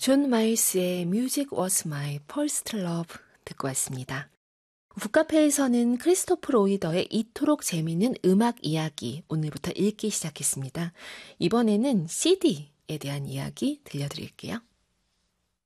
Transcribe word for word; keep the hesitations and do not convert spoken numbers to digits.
존 마일스의 Music Was My First Love 듣고 왔습니다. 북카페에서는 크리스토프 로이더의 이토록 재미있는 음악 이야기 오늘부터 읽기 시작했습니다. 이번에는 씨디에 대한 이야기 들려드릴게요.